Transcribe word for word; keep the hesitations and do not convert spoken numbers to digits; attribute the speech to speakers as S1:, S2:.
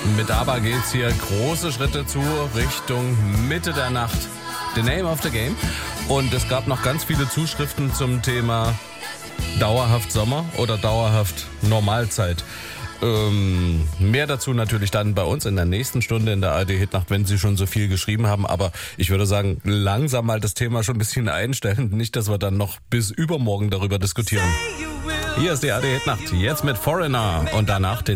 S1: Mit ABBA geht's hier große Schritte zu Richtung Mitte der Nacht. The Name of the Game. Und es gab noch ganz viele Zuschriften zum Thema dauerhaft Sommer oder dauerhaft Normalzeit. Ähm, mehr dazu natürlich dann bei uns in der nächsten Stunde in der A R D-Hitnacht, wenn Sie schon so viel geschrieben haben. Aber ich würde sagen, langsam mal das Thema schon ein bisschen einstellen. Nicht, dass wir dann noch bis übermorgen darüber diskutieren. Hier ist die A R D-Hitnacht, jetzt mit Foreigner und danach den